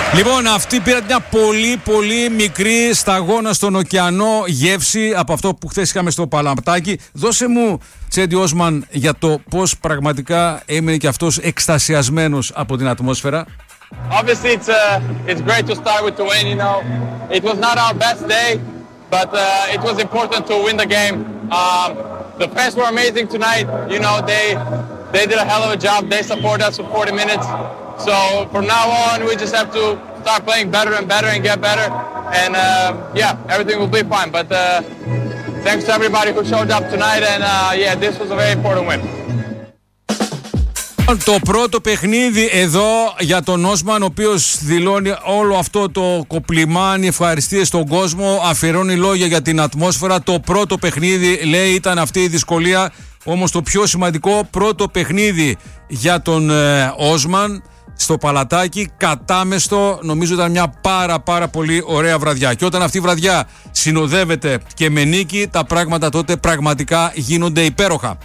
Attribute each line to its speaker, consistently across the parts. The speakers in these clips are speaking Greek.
Speaker 1: Λοιπόν, αυτοί πήραν μια πολύ πολύ μικρή σταγόνα στον ωκεανό γεύση από αυτό που χθες είχαμε στο Παλατάκι. Δώσε μου, Τσέντι Όσμαν, για το πώς πραγματικά έμεινε και αυτός εκστασιασμένος από την ατμόσφαιρα.
Speaker 2: Obviously, it's great to start with the win. You know, it was not our best day, but it was important to win the game. The fans were amazing tonight. You know, they did a hell of a job. They supported us for 40 minutes. So from now on, we just have to start playing better and better and get better. And yeah, everything will be fine. But thanks to everybody who showed up tonight. And yeah, this was a very important win.
Speaker 1: Το πρώτο παιχνίδι εδώ για τον Όσμαν, ο οποίος δηλώνει όλο αυτό το κοπλιμάνι, ευχαριστίες στον κόσμο, αφιερώνει λόγια για την ατμόσφαιρα. Το πρώτο παιχνίδι, λέει, ήταν αυτή η δυσκολία, όμως το πιο σημαντικό πρώτο παιχνίδι για τον Όσμαν στο Παλατάκι, κατάμεστο, νομίζω ήταν μια πάρα πολύ ωραία βραδιά. Και όταν αυτή η βραδιά συνοδεύεται και με νίκη, τα πράγματα τότε πραγματικά γίνονται υπέροχα.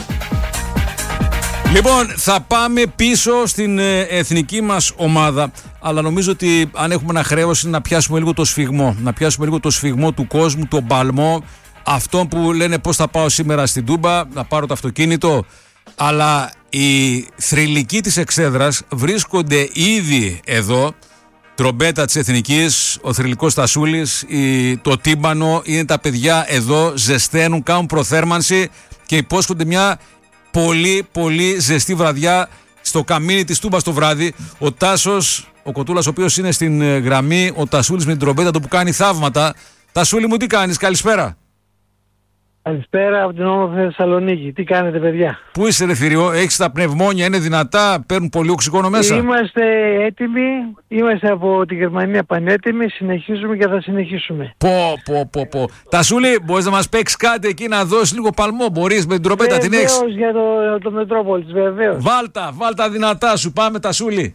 Speaker 1: Λοιπόν, θα πάμε πίσω στην εθνική μας ομάδα, αλλά νομίζω ότι αν έχουμε ένα χρέος είναι να πιάσουμε λίγο το σφιγμό. Να πιάσουμε λίγο το σφιγμό του κόσμου, τον παλμό, αυτόν που λένε πώς θα πάω σήμερα στην Τούμπα, να πάρω το αυτοκίνητο. Αλλά οι θρυλικοί της εξέδρας βρίσκονται ήδη εδώ. Τρομπέτα της εθνικής, ο θρυλικός Τασούλης, το τύμπανο, είναι τα παιδιά εδώ, ζεσταίνουν, κάνουν προθέρμανση και υπόσχονται μια πολύ ζεστή βραδιά στο καμίνι της Τούμπας το βράδυ. Ο Τάσος, ο Κοτούλας, ο οποίος είναι στην γραμμή, ο Τασούλης με την τρομπέτα του που κάνει θαύματα. Τασούλη μου, τι κάνεις, καλησπέρα.
Speaker 3: Καλησπέρα από την όμορφη Θεσσαλονίκη. Τι κάνετε, παιδιά?
Speaker 1: Πού είσαι, ρε θηριό, έχεις τα πνευμόνια, είναι δυνατά, παίρνουν πολύ οξυγόνο μέσα?
Speaker 3: Είμαστε έτοιμοι, είμαστε από τη Γερμανία πανέτοιμοι, συνεχίζουμε και θα συνεχίσουμε.
Speaker 1: Πω. Τασούλη, μπορείς να μας παίξεις κάτι εκεί, να δώσεις λίγο παλμό, μπορείς με την τροπέτα, την έχεις?
Speaker 3: Βεβαίως, για το Μετρόπολης, βεβαίως.
Speaker 1: Βάλτα δυνατά σου, πάμε Τασούλη.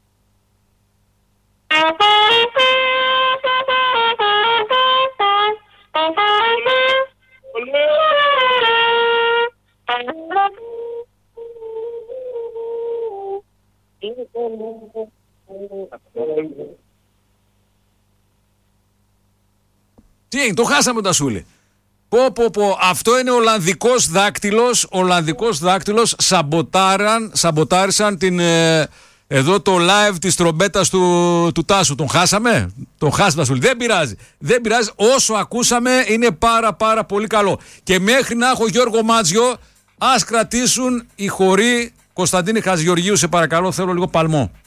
Speaker 1: Τι έγινε, το χάσαμε τον Τασούλη. Αυτό είναι Ολλανδικός δάκτυλος. Σαμποτάρισαν εδώ το live της τρομπέτας του Τάσου. Τον χάσαμε Τασούλη. Δεν πειράζει. Όσο ακούσαμε είναι πάρα πολύ καλό. Και μέχρι να έχω Γιώργο Μάτζιο, ας κρατήσουν οι χοροί. Κωνσταντίνη Χατζηγεωργίου, σε παρακαλώ, θέλω λίγο παλμό.